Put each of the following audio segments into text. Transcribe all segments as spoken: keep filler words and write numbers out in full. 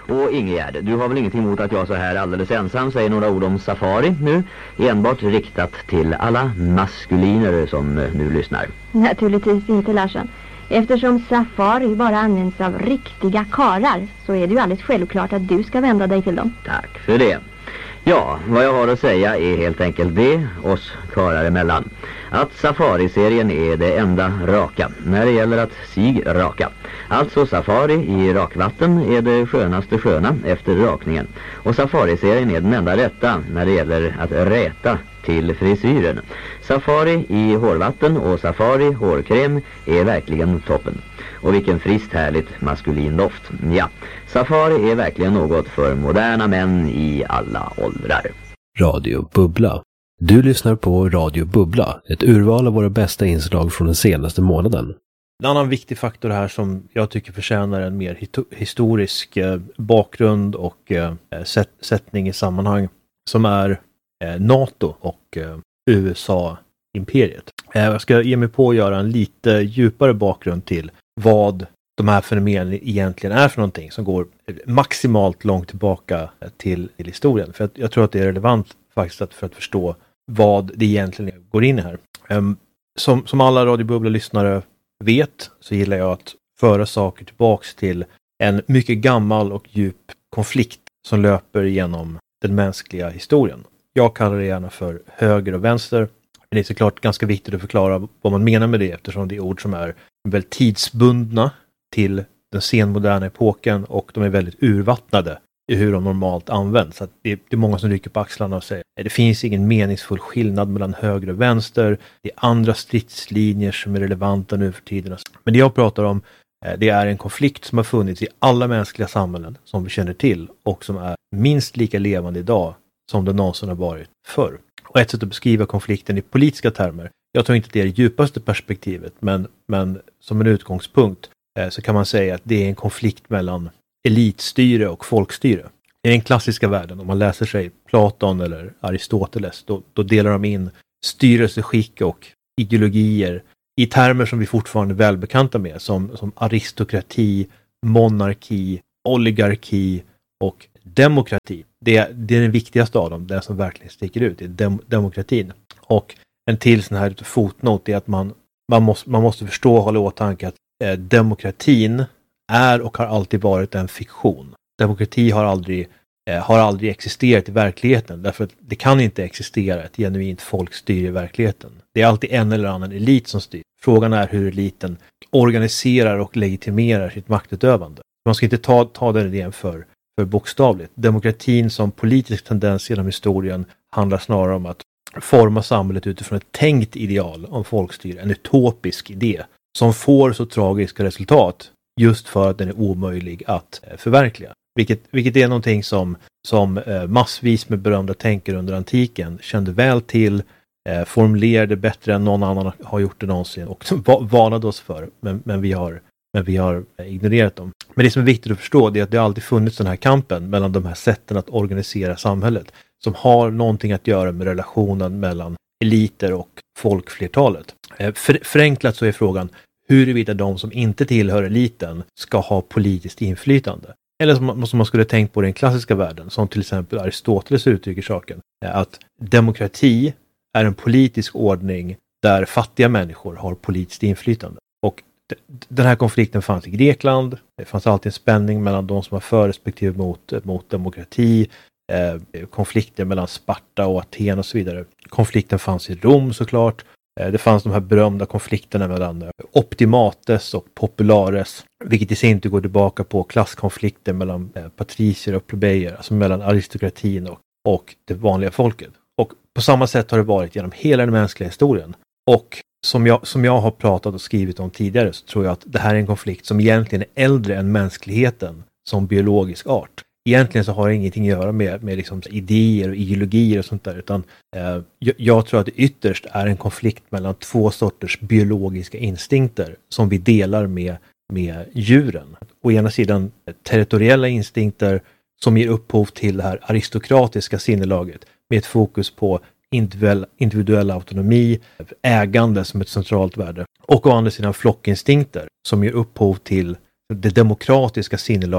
Och Ingegärd, du har väl ingenting emot att jag så här alldeles ensam säger några ord om safari nu? Enbart riktat till alla maskuliner som nu lyssnar. Naturligtvis inte, Larsson. Eftersom safari bara används av riktiga karar så är det ju alldeles självklart att du ska vända dig till dem. Tack för det. Ja, vad jag har att säga är helt enkelt det, oss karar emellan, att Safari-serien är det enda raka när det gäller att sig raka. Alltså Safari i rakvatten är det skönaste sköna efter rakningen. Och Safari-serien är den enda rätta när det gäller att räta till frisyren. Safari i hårvatten och Safari hårkräm är verkligen toppen. Och vilken friskt härligt maskulin doft. Ja, Safari är verkligen något för moderna män i alla åldrar. Radio Bubbla. Du lyssnar på Radio Bubbla, ett urval av våra bästa inslag från den senaste månaden. En annan viktig faktor här som jag tycker förtjänar en mer hito- historisk eh, bakgrund och eh, sätt- sättning i sammanhang som är eh, NATO och eh, U S A-imperiet. Eh, jag ska ge mig på att göra en lite djupare bakgrund till vad de här fenomenen egentligen är för någonting som går maximalt långt tillbaka till, till historien. För jag, jag tror att det är relevant faktiskt att, för att förstå vad det egentligen går in i här. Um, som, som alla Radio Bubbla-lyssnare vet så gillar jag att föra saker tillbaks till en mycket gammal och djup konflikt som löper genom den mänskliga historien. Jag kallar det gärna för höger och vänster. Men det är såklart ganska viktigt att förklara vad man menar med det eftersom det är ord som är väldigt tidsbundna till den senmoderna epoken och de är väldigt urvattnade i hur de normalt används. Så att det, är, det är många som rycker på axlarna och säger att det finns ingen meningsfull skillnad mellan höger och vänster. Det är andra stridslinjer som är relevanta nu för tiden. Men det jag pratar om det är en konflikt som har funnits i alla mänskliga samhällen som vi känner till och som är minst lika levande idag som det någonsin har varit förr. Och ett sätt att beskriva konflikten i politiska termer, jag tror inte att det är det djupaste perspektivet, men, men som en utgångspunkt eh, så kan man säga att det är en konflikt mellan elitstyre och folkstyre. I den klassiska världen, om man läser sig Platon eller Aristoteles, då, då delar de in styrelseskick och ideologier i termer som vi fortfarande är välbekanta med, som, som aristokrati, monarki, oligarki och demokrati. Det, det är den viktigaste av dem, den som verkligen sticker ut, det är dem, demokratin. Och en till sån här fotnot är att man, man, måste, man måste förstå och hålla i åtanke att eh, demokratin är och har alltid varit en fiktion. Demokrati har aldrig, eh, har aldrig existerat i verkligheten, därför att det kan inte existera ett genuint folkstyre i verkligheten. Det är alltid en eller annan elit som styr. Frågan är hur eliten organiserar och legitimerar sitt maktutövande. Man ska inte ta, ta den idén för för bokstavligt. Demokratin som politisk tendens genom historien handlar snarare om att forma samhället utifrån ett tänkt ideal om folkstyre, en utopisk idé som får så tragiska resultat just för att den är omöjlig att eh, förverkliga. Vilket, vilket är någonting som, som eh, massvis med berömda tänkare under antiken kände väl till, eh, formulerade bättre än någon annan har gjort det någonsin och varnade oss för, men, men vi har Men vi har ignorerat dem. Men det som är viktigt att förstå är att det alltid funnits den här kampen mellan de här sätten att organisera samhället som har någonting att göra med relationen mellan eliter och folkflertalet. För, förenklat så är frågan huruvida de som inte tillhör eliten ska ha politiskt inflytande. Eller som, som man skulle tänkt på i den klassiska världen, som till exempel Aristoteles uttrycker saken, att demokrati är en politisk ordning där fattiga människor har politiskt inflytande. Och den här konflikten fanns i Grekland. Det fanns alltid en spänning mellan de som var för respektive mot, mot demokrati. Eh, konflikter mellan Sparta och Aten och så vidare. Konflikten fanns i Rom såklart. Eh, det fanns de här berömda konflikterna mellan eh, optimates och populares. Vilket i sin tur går tillbaka på klasskonflikter mellan eh, patricier och plebejer. Alltså mellan aristokratin och, och det vanliga folket. Och på samma sätt har det varit genom hela den mänskliga historien. Och Som jag, som jag har pratat och skrivit om tidigare så tror jag att det här är en konflikt som egentligen är äldre än mänskligheten som biologisk art. Egentligen så har det ingenting att göra med, med liksom idéer och ideologier och sånt där, utan eh, jag, jag tror att det ytterst är en konflikt mellan två sorters biologiska instinkter som vi delar med, med djuren. Å ena sidan territoriella instinkter som ger upphov till det här aristokratiska sinnelaget med ett fokus på individuell, individuell autonomi, ägande som ett centralt värde. Och å andra sidan flockinstinkter som ger upphov till det demokratiska sinnelaget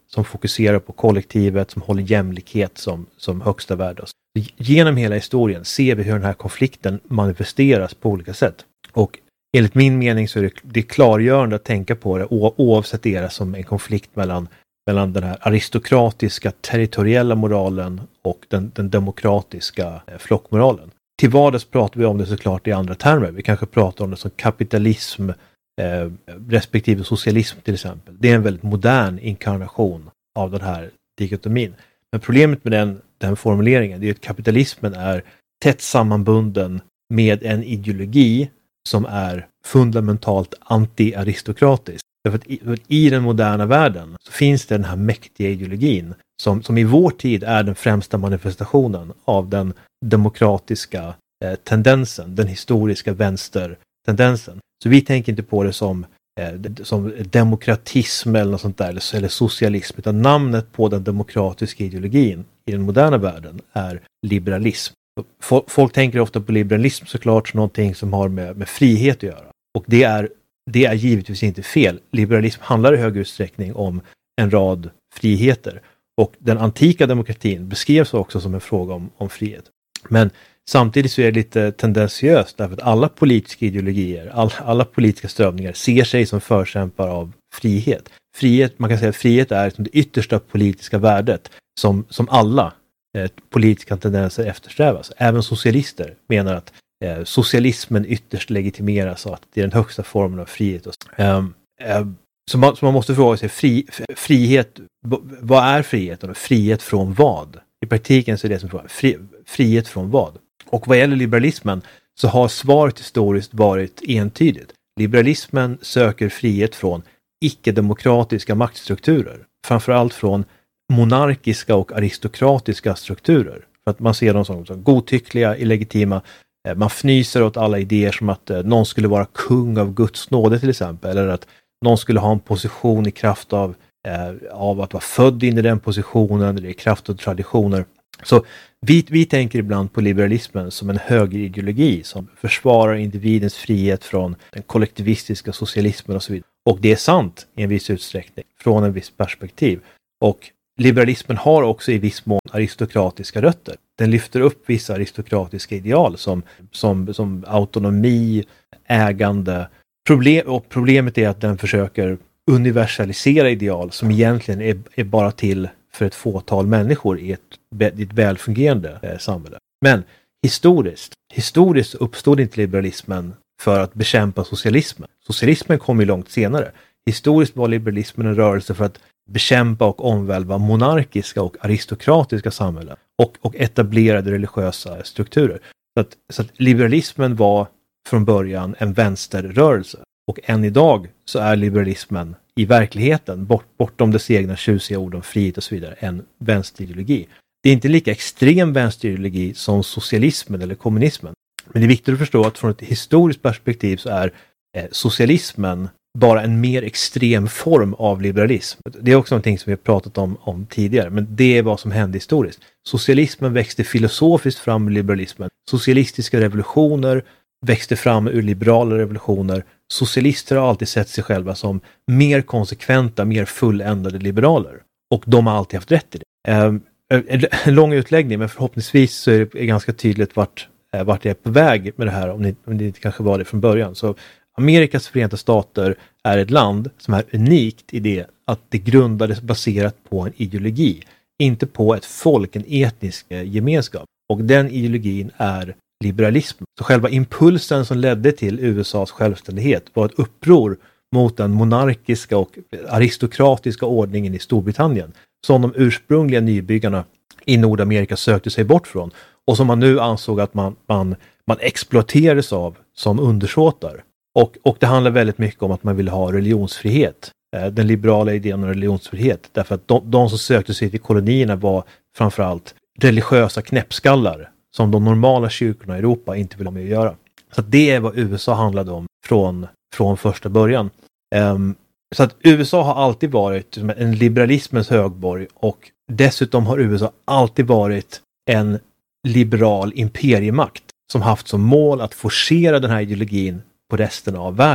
som fokuserar på kollektivet, som håller jämlikhet som, som högsta värde. Genom hela historien ser vi hur den här konflikten manifesteras på olika sätt. Och enligt min mening så är det, det är klargörande att tänka på det oavsett det som en konflikt mellan, mellan den här aristokratiska territoriella moralen och den, den demokratiska eh, flockmoralen. Till vardags pratar vi om det såklart i andra termer. Vi kanske pratar om det som kapitalism eh, respektive socialism till exempel. Det är en väldigt modern inkarnation av den här dikotomin. Men problemet med den, den formuleringen är att kapitalismen är tätt sammanbunden med en ideologi som är fundamentalt anti-aristokratisk. Därför att i, för att i den moderna världen så finns det den här mäktiga ideologin som, som i vår tid är den främsta manifestationen av den demokratiska eh, tendensen, den historiska vänstertendensen. Så vi tänker inte på det som, eh, som demokratism eller något sånt där, eller, eller socialism, utan namnet på den demokratiska ideologin i den moderna världen är liberalism. Folk tänker ofta på liberalism såklart som någonting som har med, med frihet att göra. Och det är, det är givetvis inte fel. Liberalism handlar i hög utsträckning om en rad friheter. Och den antika demokratin beskrevs också som en fråga om, om frihet. Men samtidigt så är det lite tendentiöst därför att alla politiska ideologier, all, alla politiska strömningar ser sig som förkämpar av frihet. Frihet, man kan säga att frihet är det yttersta politiska värdet som, som alla eh, politiska tendenser eftersträvas. Även socialister menar att eh, socialismen ytterst legitimeras och att det är den högsta formen av frihet. Um, um, så, man, så man måste fråga sig, fri, frihet, vad är friheten? Frihet från vad? I praktiken så är det som frågan, fri, frihet från vad? Och vad gäller liberalismen så har svaret historiskt varit entydigt. Liberalismen söker frihet från icke-demokratiska maktstrukturer. Framförallt från monarkiska och aristokratiska strukturer. För att man ser dem som, som godtyckliga, illegitima. Man fnyser åt alla idéer som att eh, någon skulle vara kung av Guds nåde till exempel. Eller att någon skulle ha en position i kraft av, eh, av att vara född in i den positionen eller i kraft av traditioner. Så vi, vi tänker ibland på liberalismen som en högerideologi som försvarar individens frihet från den kollektivistiska socialismen och så vidare. Och det är sant i en viss utsträckning från en viss perspektiv. Och liberalismen har också i viss mån aristokratiska rötter. Den lyfter upp vissa aristokratiska ideal som, som, som autonomi, ägande. Problem, och problemet är att den försöker universalisera ideal som egentligen är, är bara till för ett fåtal människor i ett, i ett välfungerande eh, samhälle. Men historiskt, historiskt uppstod inte liberalismen för att bekämpa socialismen. Socialismen kom ju långt senare. Historiskt var liberalismen en rörelse för att bekämpa och omvälva monarkiska och aristokratiska samhällen och, och etablerade religiösa strukturer. Så att, så att liberalismen var från början en vänsterrörelse. Och än idag så är liberalismen i verkligheten, bort, bortom dess egna tjusiga ord om frihet och så vidare, en vänsterideologi. Det är inte lika extrem vänsterideologi som socialismen eller kommunismen. Men det är viktigt att förstå att från ett historiskt perspektiv så är eh, socialismen bara en mer extrem form av liberalism. Det är också någonting som vi har pratat om, om tidigare, men det är vad som hände historiskt. Socialismen växte filosofiskt fram ur liberalismen. Socialistiska revolutioner växte fram ur liberala revolutioner. Socialister har alltid sett sig själva som mer konsekventa, mer fulländade liberaler. Och de har alltid haft rätt i det. Um, en lång utläggning, men förhoppningsvis så är det ganska tydligt vart, vart jag är på väg med det här, om det, om det inte kanske var det från början. Så Amerikas Förenta Stater är ett land som är unikt i det att det grundades baserat på en ideologi. Inte på ett folk, en etnisk gemenskap. Och den ideologin är liberalism. Så själva impulsen som ledde till U S A:s självständighet var ett uppror mot den monarkiska och aristokratiska ordningen i Storbritannien som de ursprungliga nybyggarna i Nordamerika sökte sig bort från och som man nu ansåg att man, man, man exploaterades av som undersåtar. Och, och det handlar väldigt mycket om att man ville ha religionsfrihet. Den liberala idén om religionsfrihet. Därför att de, de som sökte sig till kolonierna var framförallt religiösa knäppskallar som de normala kyrkorna i Europa inte ville ha med att göra. Så att det är vad U S A handlade om från, från första början. Um, så att U S A har alltid varit en liberalismens högborg och dessutom har U S A alltid varit en liberal imperiemakt som haft som mål att forcera den här ideologin på resten av världen.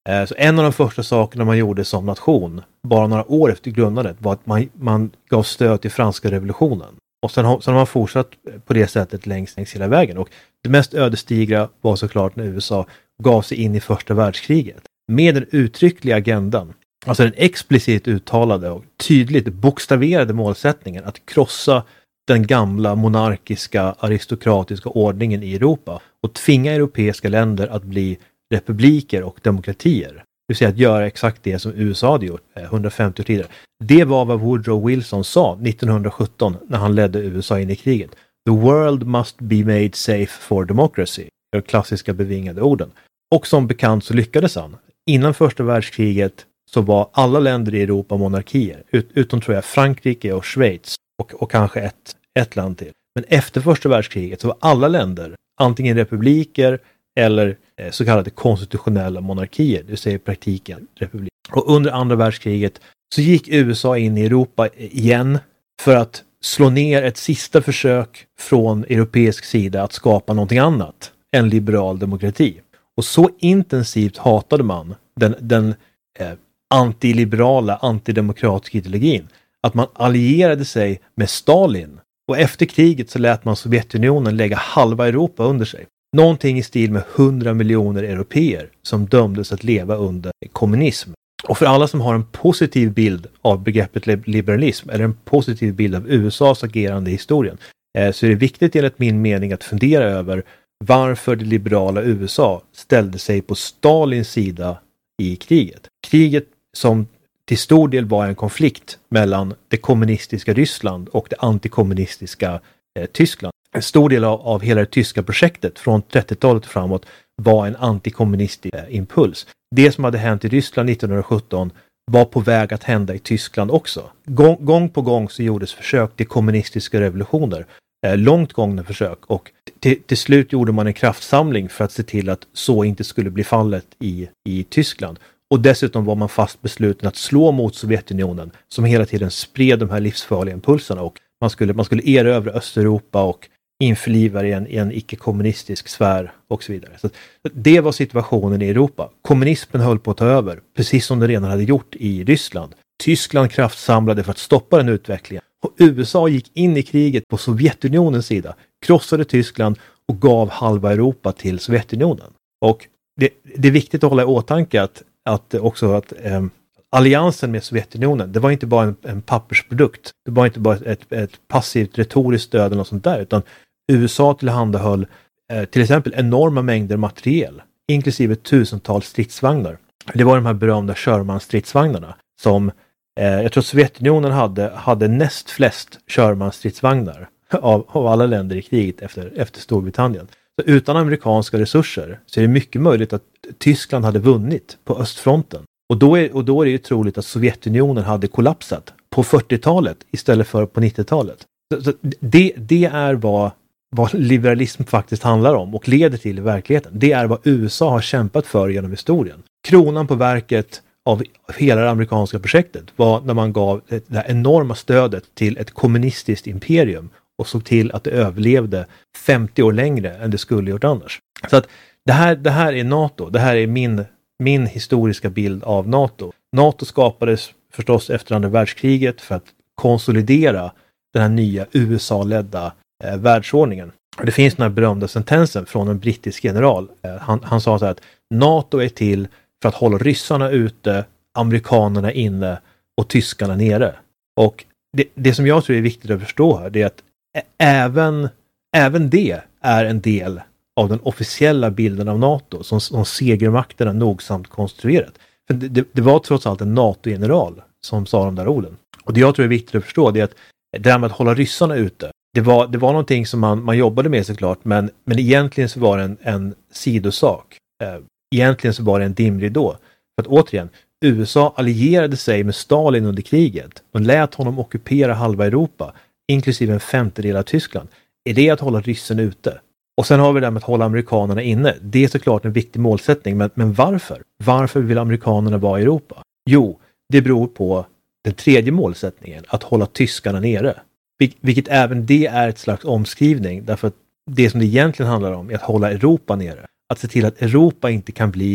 Eh, så en av de första sakerna man gjorde som nation, bara några år efter grundandet, var att man, man gav stöd till franska revolutionen. Och sen har, sen har man fortsatt på det sättet längs, längs hela vägen. Och det mest ödesdigra var såklart när U S A gav sig in i första världskriget. Med den uttryckliga agendan, alltså den explicit uttalade och tydligt bokstaverade målsättningen att krossa den gamla monarkiska aristokratiska ordningen i Europa och tvinga europeiska länder att bli republiker och demokratier. Det vill säga att göra exakt det som U S A hade gjort hundrafemtio år tidigare. Det var vad Woodrow Wilson sa nittonhundrasjutton när han ledde U S A in i kriget. The world must be made safe for democracy. De klassiska bevingade orden. Och som bekant så lyckades han. Innan första världskriget så var alla länder i Europa monarkier. Ut, utom tror jag Frankrike och Schweiz och, och kanske ett, ett land till. Men efter första världskriget så var alla länder antingen republiker eller eh, så kallade konstitutionella monarkier. Det vill säga i praktiken republik. Och under andra världskriget så gick U S A in i Europa igen för att slå ner ett sista försök från europeisk sida att skapa någonting annat än liberal demokrati. Och så intensivt hatade man den, den eh, antiliberala, antidemokratiska ideologin att man allierade sig med Stalin. Och efter kriget så lät man Sovjetunionen lägga halva Europa under sig. Någonting i stil med hundra miljoner europeer som dömdes att leva under kommunism. Och för alla som har en positiv bild av begreppet liberalism eller en positiv bild av U S A:s agerande i historien eh, så är det viktigt enligt min mening att fundera över varför det liberala U S A ställde sig på Stalins sida i kriget. Kriget som till stor del var en konflikt mellan det kommunistiska Ryssland och det antikommunistiska eh, Tyskland. En stor del av, av hela det tyska projektet från trettiotalet framåt var en antikommunistisk eh, impuls. Det som hade hänt i Ryssland nittonhundrasjutton var på väg att hända i Tyskland också. Gång, gång på gång så gjordes försök till kommunistiska revolutioner. Eh, långt gångna försök och t- till slut gjorde man en kraftsamling för att se till att så inte skulle bli fallet i, i Tyskland. Och dessutom var man fast besluten att slå mot Sovjetunionen som hela tiden spred de här livsfarliga impulserna och man skulle, man skulle erövra Östeuropa och införliva i en, i en icke-kommunistisk sfär och så vidare. Så det var situationen i Europa. Kommunismen höll på att ta över, precis som det redan hade gjort i Ryssland. Tyskland kraftsamlade för att stoppa den utvecklingen. Och U S A gick in i kriget på Sovjetunionens sida, krossade Tyskland och gav halva Europa till Sovjetunionen. Och det, det är viktigt att hålla i åtanke att, att också att eh, alliansen med Sovjetunionen, det var inte bara en, en pappersprodukt. Det var inte bara ett, ett passivt retoriskt stöd eller något sånt där, utan U S A tillhandahöll eh, till exempel enorma mängder materiel, inklusive tusentals stridsvagnar. Det var de här berömda Sherman-stridsvagnarna som eh, jag tror Sovjetunionen hade, hade näst flest Sherman-stridsvagnar av, av alla länder i kriget efter, efter Storbritannien. Så utan amerikanska resurser så är det mycket möjligt att Tyskland hade vunnit på östfronten. Och då är, och då är det ju troligt att Sovjetunionen hade kollapsat på fyrtiotalet istället för på nittiotalet. Så, så det, det är vad, vad liberalism faktiskt handlar om och leder till i verkligheten. Det är vad U S A har kämpat för genom historien. Kronan på verket av hela det amerikanska projektet var när man gav det här enorma stödet till ett kommunistiskt imperium och såg till att det överlevde femtio år längre än det skulle gjort annars. Så att det här, det här är NATO. Det här är min, min historiska bild av NATO. NATO skapades förstås efter andra världskriget för att konsolidera den här nya U S A-ledda eh, världsordningen. Det finns den här berömda sentensen från en brittisk general. Eh, han, han sa så här att NATO är till för att hålla ryssarna ute, amerikanerna inne och tyskarna nere. Och det, det som jag tror är viktigt att förstå här, det är att även, även det är en del av den officiella bilden av NATO som, som segermakterna nogsamt konstruerat. För det, det, det var trots allt en NATO-general som sa de där orden. Och det jag tror är viktigt att förstå, det är att det här med att hålla ryssarna ute, det var, det var någonting som man, man jobbade med såklart, men, men egentligen så var det en, en sidosak. Eh, egentligen så var det en dimridå. För att återigen, U S A allierade sig med Stalin under kriget och lät honom ockupera halva Europa, inklusive en femtedel av Tyskland. Är det att hålla ryssen ute? Och sen har vi det där med att hålla amerikanerna inne. Det är såklart en viktig målsättning, men, men varför? Varför vill amerikanerna vara i Europa? Jo, det beror på den tredje målsättningen, att hålla tyskarna nere. Vil- vilket även det är ett slags omskrivning, därför att det som det egentligen handlar om är att hålla Europa nere. Att se till att Europa inte kan bli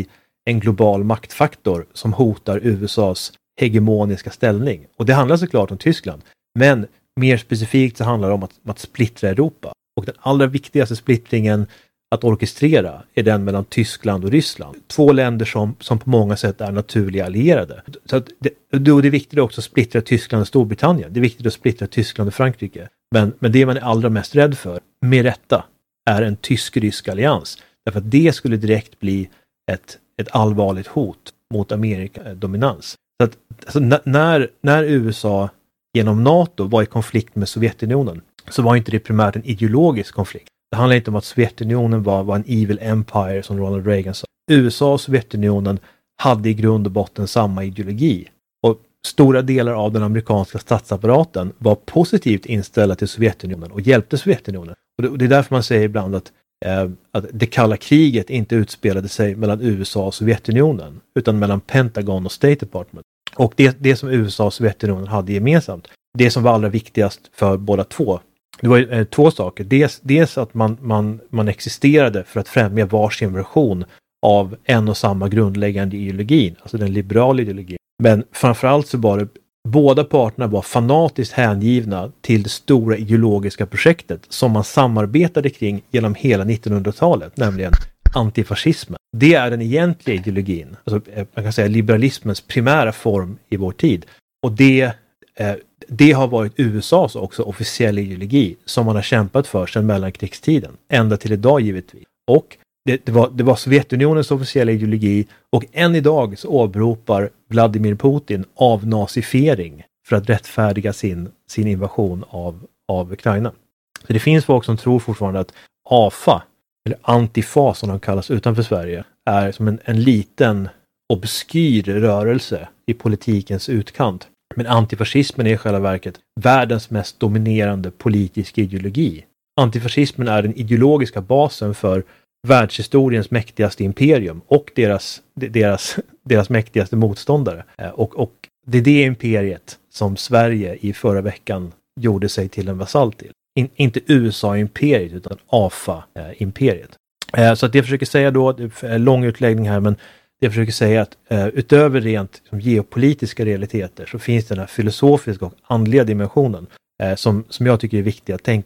en global maktfaktor som hotar U S A:s hegemoniska ställning. Och det handlar såklart om Tyskland. Men mer specifikt så handlar det om att, om att splittra Europa. Och den allra viktigaste splittringen att orkestrera är den mellan Tyskland och Ryssland. Två länder som, som på många sätt är naturliga allierade. Så att det, då är det viktigt också att splittra Tyskland och Storbritannien. Det är viktigt att splittra Tyskland och Frankrike. Men, men det man är allra mest rädd för, med rätta, är en tysk-rysk allians. Därför att det skulle direkt bli ett, ett allvarligt hot mot Amerikas dominans. Så att, alltså, när, när U S A genom NATO var i konflikt med Sovjetunionen så var inte det primärt en ideologisk konflikt. Det handlar inte om att Sovjetunionen var, var en evil empire som Ronald Reagan sa. U S A och Sovjetunionen hade i grund och botten samma ideologi. Och stora delar av den amerikanska statsapparaten var positivt inställda till Sovjetunionen och hjälpte Sovjetunionen. Och det, och det är därför man säger ibland att, eh, att det kalla kriget inte utspelade sig mellan U S A och Sovjetunionen utan mellan Pentagon och State Department. Och det, det som U S A och Sovjetunionen hade gemensamt, det som var allra viktigast för båda två, det var eh, två saker. Dels, dels att man, man, man existerade för att främja varsin version av en och samma grundläggande ideologin, alltså den liberala ideologin. Men framförallt så var det, båda parterna var fanatiskt hängivna till det stora ideologiska projektet som man samarbetade kring genom hela nittonhundratalet, nämligen antifascismen. Det är den egentliga ideologin, alltså man kan säga liberalismens primära form i vår tid. Och det, eh, det har varit U S A:s också officiella ideologi som man har kämpat för sedan mellankrigstiden, ända till idag givetvis. Och det, det, var, det var Sovjetunionens officiella ideologi och än idag så åberopar Vladimir Putin avnazifiering för att rättfärdiga sin, sin invasion av, av Ukraina. Så det finns folk som tror fortfarande att A F A, eller Antifa som de kallas utanför Sverige, är som en, en liten obskyr rörelse i politikens utkant. Men antifascismen är i själva verket världens mest dominerande politiska ideologi. Antifascismen är den ideologiska basen för världshistoriens mäktigaste imperium och deras, deras, deras mäktigaste motståndare. Och, och det är det imperiet som Sverige i förra veckan gjorde sig till en vasall till. In, inte U S A-imperiet utan A F A-imperiet. Eh, så att det jag försöker säga då, det är en lång utläggning här, men det jag försöker säga att eh, utöver rent liksom, geopolitiska realiteter så finns den här filosofiska och andliga dimensionen eh, som, som jag tycker är viktig att tänka